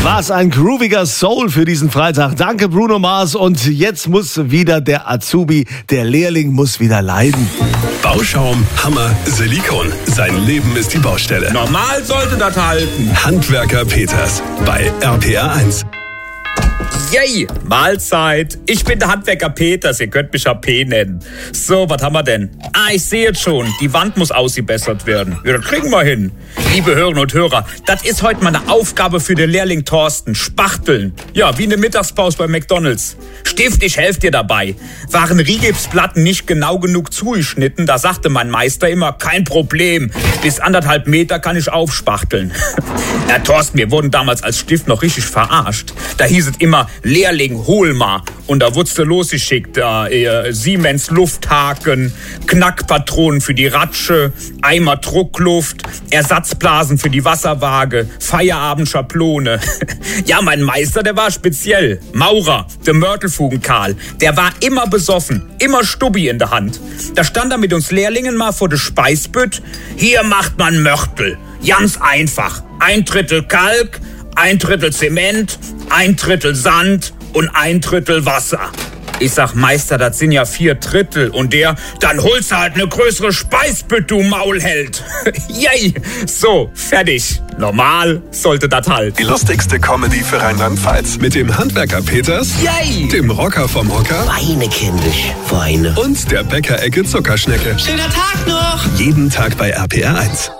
Was ein grooviger Soul für diesen Freitag. Danke Bruno Mars. Und jetzt muss wieder der Azubi, der Lehrling muss wieder leiden. Bauschaum, Hammer, Silikon. Sein Leben ist die Baustelle. Normal sollte das halten. Handwerker Peters bei RPR 1. Yay, Mahlzeit. Ich bin der Handwerker Peters, ihr könnt mich AP nennen. So, was haben wir denn? Ich sehe jetzt schon, die Wand muss ausgebessert werden. Ja, das kriegen wir hin. Liebe Hörerinnen und Hörer, das ist heute mal eine Aufgabe für den Lehrling Thorsten. Spachteln. Ja, wie eine Mittagspause bei McDonald's. Stift, ich helfe dir dabei. Waren Rigipsplatten nicht genau genug zugeschnitten, da sagte mein Meister immer, kein Problem. Bis 1,5 Meter kann ich aufspachteln. Ja, Thorsten, wir wurden damals als Stift noch richtig verarscht. Da hieß es immer, Lehrling, hol mal. Und da wurdest du losgeschickt. Siemens Lufthaken, Knackpatronen für die Ratsche, Eimer Druckluft, Ersatzblasen für die Wasserwaage, Feierabendschablone. Ja, mein Meister, der war speziell. Maurer, der Mörtelfugen Karl. Der war immer besoffen, immer Stubbi in der Hand. Da stand er mit uns Lehrlingen mal vor der Speisbütt. Hier macht man Mörtel. Ganz einfach. 1/3 Kalk, 1/3 Zement, 1/3 Sand und 1/3 Wasser. Ich sag, Meister, das sind ja 4/3. Und der, dann holst du halt eine größere Speisbütte, du Maulheld. Yay! So, fertig. Normal sollte das halt. Die lustigste Comedy für Rheinland-Pfalz. Mit dem Handwerker Peters, Yay! dem Rocker vom Hocker Weine, kindisch, Weine. und der Bäckerecke Zuckerschnecke. Schöner Tag noch! Jeden Tag bei RPR 1.